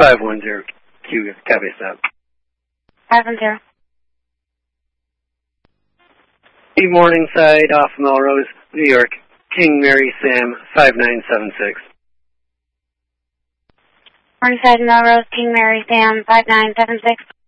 510Q, copy stop. 510. East Morningside off Melrose, New York. King Mary Sam 5976. Morningside, Melrose, King Mary Sam 5976.